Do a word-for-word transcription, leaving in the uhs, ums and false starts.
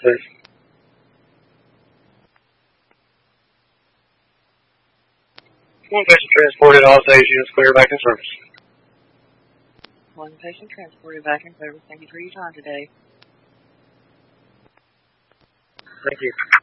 please. One patient transported, all stage units clear back in service. One patient transported back in service. Thank you for your time today. Thank you.